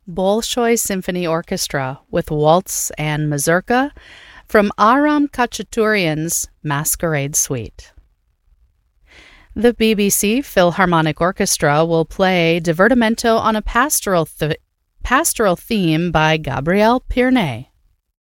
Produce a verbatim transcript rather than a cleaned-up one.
Bolshoi Symphony Orchestra with waltz and mazurka from Aram Khachaturian's Masquerade Suite. The B B C Philharmonic Orchestra will play Divertimento on a pastoral, th- pastoral theme by Gabriel Pirné.